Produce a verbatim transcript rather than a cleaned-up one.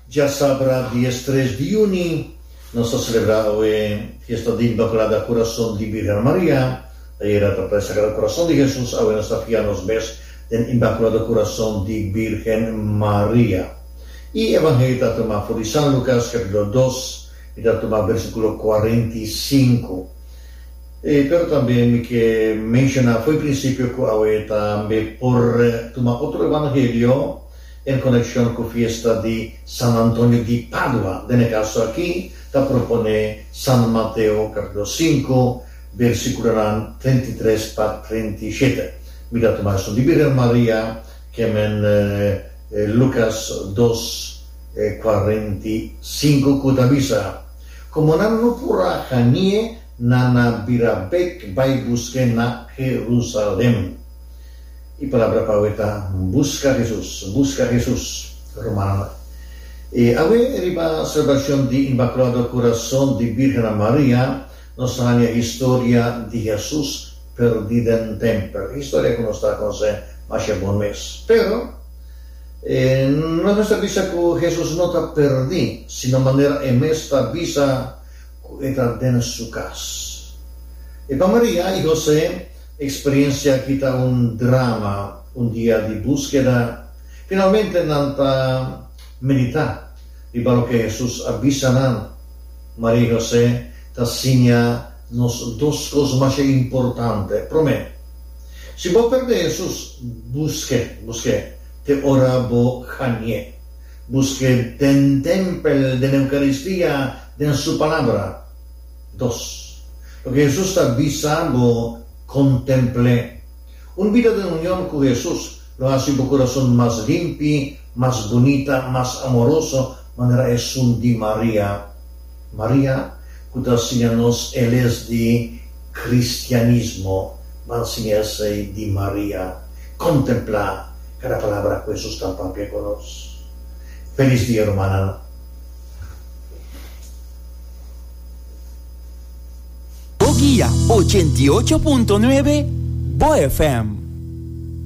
Ya sabrá, día tres de junio, nos ha celebrado la fiesta de Inmaculada Corazón de Virgen María. Ayer era el Sagrado Corazón de Jesús, ahora nos está los mes del Inmaculado Corazón de Virgen María. Y Evangelio tomado de San Lucas, capítulo dos, y tomado versículo cuarenta y cinco. Eh, pero también que menciona, fue el principio que ahora también por tomar otro Evangelio en conexión con la fiesta de San Antonio de Padua. En el caso aquí, te propone San Mateo, capítulo cinco, versículo treinta y tres para treinta y siete. Mira, tomar son de Virgen María, que en eh, eh, Lucas dos, eh, cuarenta y cinco, que avisa, como no pura janie, nana birabek, vai busque na Jerusalén. Y palabra poeta, busca a Jesús, busca a Jesús, romana. Y hoy arriba celebración de Inmaculado Corazón de Virgen María, nos da la historia de Jesús perdido en templo. Historia que nos está con ese más de un mes. Pero, eh, no es esta visa que Jesús no está perdido, sino manera en esta visa que está en su casa. Y para María y José, experiencia quita un drama, un día de búsqueda. Finalmente, nanta meditar y para lo que Jesús avisa, María y José te enseña nos dos cosas más importantes. Promete, si vos perdés Jesús, busque, busque, te ora bo janie, busque den templo de la Eucaristía, de su palabra. Dos, lo que Jesús está avisando, contemple. Un vida de unión con Jesús lo hace un corazón más limpio, más bonita, más amoroso. Manera es un de María. María, que nos él es de cristianismo, más es de María. Contempla cada palabra que Jesús está con nosotros. Feliz día, hermana. Guía ochenta y ocho punto nueve Bo F M.